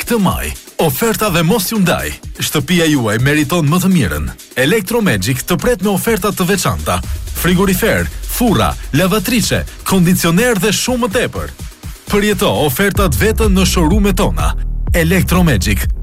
këtë maj. Oferta dhe mos ju ndaj. Shtëpia juaj meriton më të mirën. Electromagic të pret me oferta të veçanta. Frigorifer, furra, lavatriçe, kondicioner dhe shumë më tepër. Përjeto ofertat vetën në showroom-et tona. Electromagic,